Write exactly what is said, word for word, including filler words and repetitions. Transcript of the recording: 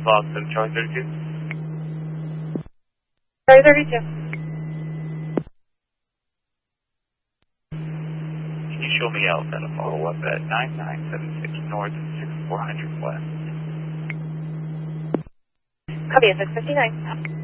Boston, Charlie thirty-two. Charlie thirty-two. Can you show me out at a follow-up at nine nine seven six North, six four hundred West? Copy at six fifty-nine.